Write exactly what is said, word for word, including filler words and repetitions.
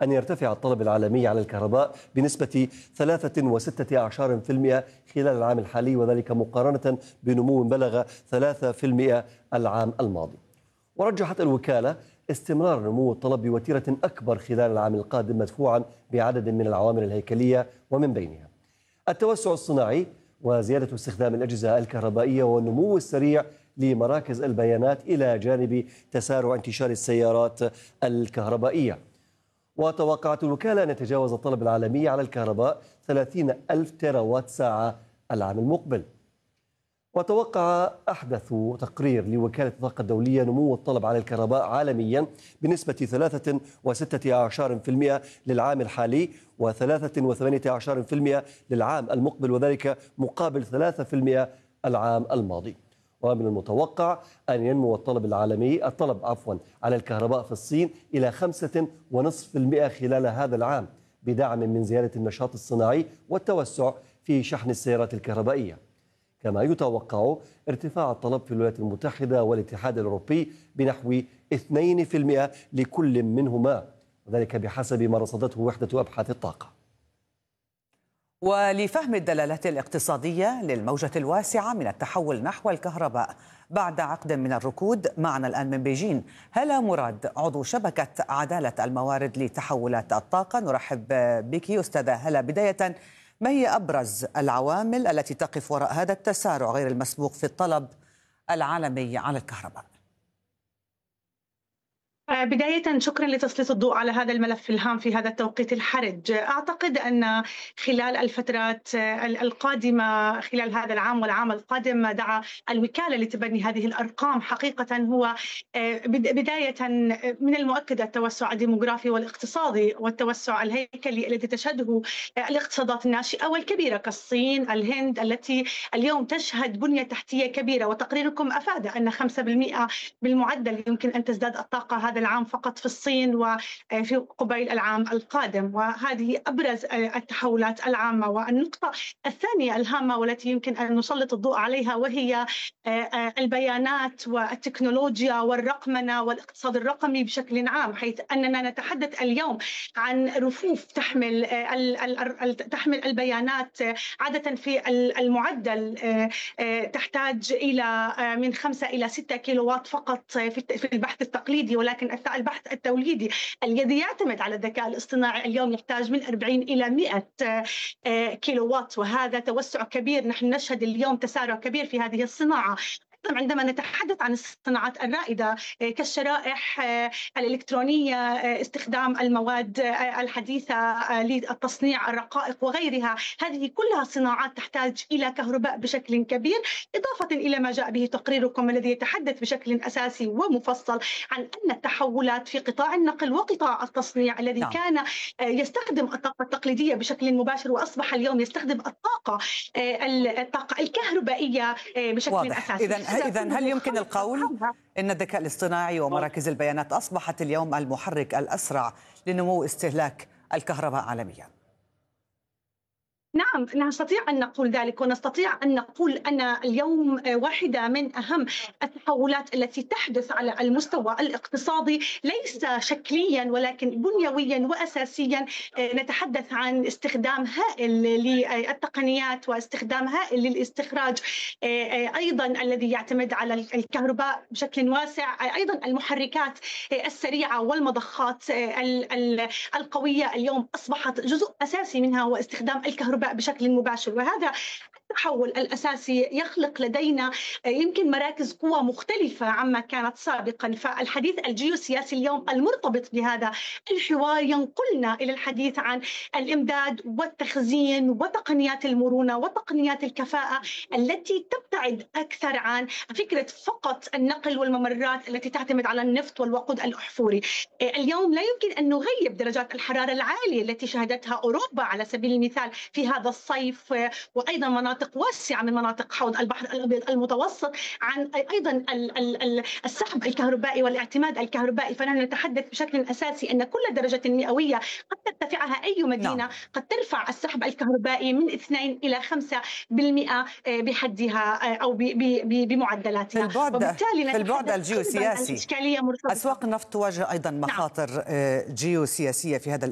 أن يرتفع الطلب العالمي على الكهرباء بنسبة ثلاثة وستة عشر بالمئة خلال العام الحالي، وذلك مقارنة بنمو بلغ ثلاثة بالمئة العام الماضي. ورجحت الوكالة استمرار نمو الطلب بوتيرة أكبر خلال العام القادم، مدفوعا بعدد من العوامل الهيكلية، ومن بينها التوسع الصناعي وزيادة استخدام الأجهزة الكهربائية والنمو السريع لمراكز البيانات، إلى جانب تسارع انتشار السيارات الكهربائية. وتوقعت الوكالة أن يتجاوز الطلب العالمي على الكهرباء ثلاثين ألف تيراوات ساعة العام المقبل. وتوقع أحدث تقرير لوكالة الطاقة الدولية نمو الطلب على الكهرباء عالميا بنسبة ثلاثة وستة عشر بالمئة للعام الحالي وثلاثة وثمانية عشر بالمئة للعام المقبل، وذلك مقابل ثلاثة بالمئة العام الماضي. ومن المتوقع أن ينمو الطلب العالمي الطلب عفوا على الكهرباء في الصين إلى خمسة ونصف بالمئة خلال هذا العام، بدعم من زيادة النشاط الصناعي والتوسع في شحن السيارات الكهربائية. كما يتوقع ارتفاع الطلب في الولايات المتحدة والاتحاد الأوروبي بنحو اثنين بالمئة لكل منهما، وذلك بحسب ما رصدته وحدة أبحاث الطاقة. ولفهم الدلالات الاقتصادية للموجة الواسعة من التحول نحو الكهرباء بعد عقد من الركود، معنا الآن من بيجين هلا مراد، عضو شبكة عدالة الموارد لتحولات الطاقة. نرحب بك أستاذة هلا. بداية، ما هي أبرز العوامل التي تقف وراء هذا التسارع غير المسبوق في الطلب العالمي على الكهرباء؟ بداية شكرا لتسليط الضوء على هذا الملف الهام في هذا التوقيت الحرج. أعتقد أن خلال الفترات القادمة، خلال هذا العام والعام القادم، ما دعا الوكالة لتبني هذه الأرقام حقيقة هو بداية من المؤكد التوسع الديموغرافي والاقتصادي والتوسع الهيكلي الذي تشهده الاقتصادات الناشئة والكبيرة كالصين، الهند، التي اليوم تشهد بنية تحتية كبيرة. وتقريركم أفاد أن خمسة بالمئة بالمعدل يمكن أن تزداد الطاقة هذا العام فقط في الصين وفي قبيل العام القادم، وهذه أبرز التحولات العامة. والنقطة الثانية الهامة والتي يمكن أن نسلط الضوء عليها وهي البيانات والتكنولوجيا والرقمنة والاقتصاد الرقمي بشكل عام، حيث أننا نتحدث اليوم عن رفوف تحمل تحمل البيانات عادة في المعدل تحتاج إلى من خمسة إلى ستة كيلووات فقط في البحث التقليدي، ولكن البحث التوليدي الذي يعتمد على الذكاء الاصطناعي اليوم يحتاج من أربعين إلى مئة كيلووات، وهذا توسع كبير. نحن نشهد اليوم تسارع كبير في هذه الصناعة. عندما نتحدث عن الصناعات الرائدة كالشرائح الإلكترونية، استخدام المواد الحديثة للتصنيع الرقائق وغيرها، هذه كلها صناعات تحتاج إلى كهرباء بشكل كبير، إضافة إلى ما جاء به تقريركم الذي يتحدث بشكل أساسي ومفصل عن أن التحولات في قطاع النقل وقطاع التصنيع الذي نعم. كان يستخدم الطاقة التقليدية بشكل مباشر وأصبح اليوم يستخدم الطاقة الطاقة الكهربائية بشكل واضح. أساسي. إذن إذن هل يمكن القول أن الذكاء الاصطناعي ومراكز البيانات أصبحت اليوم المحرك الأسرع لنمو استهلاك الكهرباء عالمياً؟ نعم، نستطيع أن نقول ذلك، ونستطيع أن نقول أن اليوم واحدة من أهم التحولات التي تحدث على المستوى الاقتصادي ليس شكليا ولكن بنيويا وأساسيا. نتحدث عن استخدام هائل للتقنيات واستخدام هائل للاستخراج، أيضا الذي يعتمد على الكهرباء بشكل واسع، أيضا المحركات السريعة والمضخات القوية اليوم أصبحت جزء أساسي منها واستخدام الكهرباء بشكل مباشر. وهذا التحول الأساسي يخلق لدينا يمكن مراكز قوة مختلفة عما كانت سابقا. فالحديث الجيوسياسي اليوم المرتبط بهذا الحوار ينقلنا إلى الحديث عن الإمداد والتخزين وتقنيات المرونة وتقنيات الكفاءة التي تبتعد أكثر عن فكرة فقط النقل والممرات التي تعتمد على النفط والوقود الأحفوري. اليوم لا يمكن أن نغيب درجات الحرارة العالية التي شهدتها أوروبا على سبيل المثال في هذا الصيف، وأيضا مناطق واسعة من مناطق حوض البحر الأبيض المتوسط، عن أيضا السحب الكهربائي والاعتماد الكهربائي. فنحن نتحدث بشكل أساسي أن كل درجة مئوية قد ترتفعها أي مدينة نعم. قد ترفع السحب الكهربائي من اثنين إلى خمسة بالمئة بحدها أو بمعدلاتها. في البعد, في البعد الجيوسياسي، إشكالية مرتبطة. أسواق النفط تواجه أيضا مخاطر نعم. جيوسياسية في هذا